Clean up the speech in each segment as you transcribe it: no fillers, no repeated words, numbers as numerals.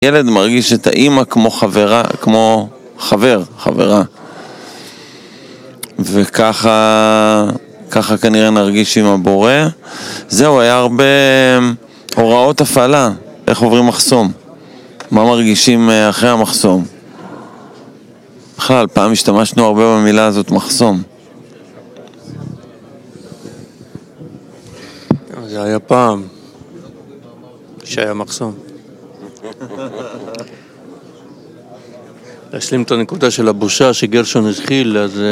ילד מרגיש את האמא כמו חברה, כמו חברה. וככה כנראה נרגיש עם הבורא. זהו, היה הרבה הוראות הפעלה, איך עוברים מחסום, מה מרגישים אחרי המחסום. בכלל, פעם השתמשנו הרבה במילה הזאת, מחסום. זה היה פעם שהיה מחסום. להשלים את הנקודה של הבושה שגרשון התחיל, אז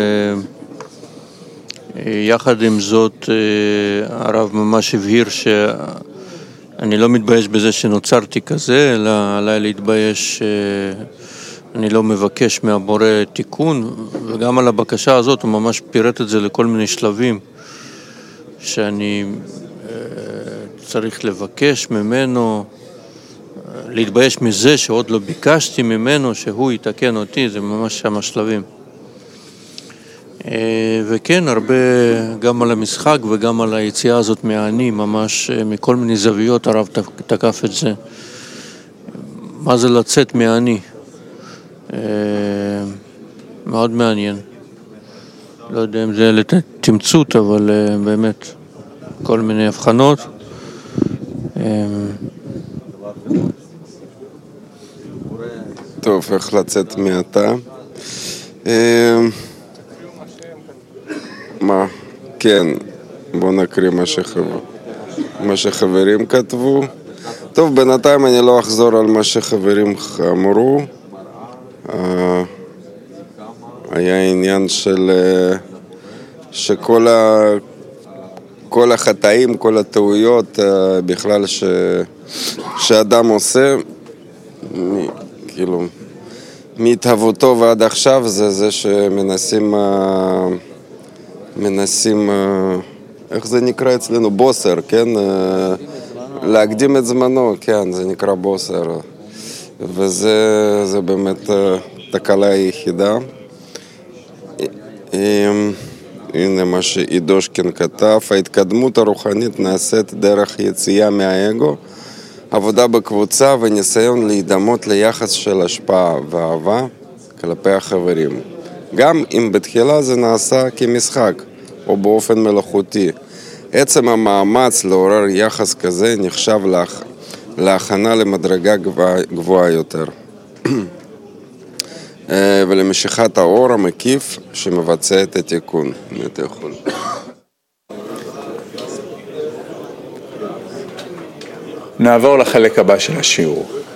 יחד עם זאת הרב ממש הבהיר שאני לא מתבייש בזה שנוצרתי כזה, אלא עליי להתבייש אני לא מבקש מהבורא תיקון, וגם על הבקשה הזאת הוא ממש פירט את זה לכל מיני שלבים שאני צריך לבקש ממנו, להתבייש מזה שעוד לא ביקשתי ממנו שהוא יתקן אותי, זה ממש שם השלבים. וכן, הרבה גם על המשחק וגם על היציאה הזאת מהאני, ממש מכל מיני זוויות הרב תקף את זה. מה זה לצאת מהאני? מאוד מעניין. לא יודע אם זה לתמצות, אבל באמת כל מיני הבחנות. טוב, איך לצאת מעתה? מה? כן, בוא נקריא מה שחברים כתבו. טוב, בינתיים אני לא אחזור על מה שחברים אמרו. היה עניין שכל החטאים, כל הטעויות בכלל שאדם עושה, כאילו מהתהוותו ועד עכשיו, זה שמנסים איך זה נקרא אצלנו? בוסר, כן? להקדים את זמנו, כן, זה נקרא בוסר. וזה באמת תקלה היחידה. הנה מה שאידושקין כתב, ההתקדמות הרוחנית נעשית דרך יציאה מהאגו, עבודה בקבוצה וניסיון להידמות ליחס של השפעה ואהבה כלפי החברים. גם אם בתחילה זה נעשה כמשחק או באופן מלאכותי. עצם המאמץ לעורר יחס כזה נחשב להכנה למדרגה גבוהה יותר. ולמשיכת האור המקיף שמבצע את התיקון. אתה יכול. נעבור לחלק הבא של השיעור.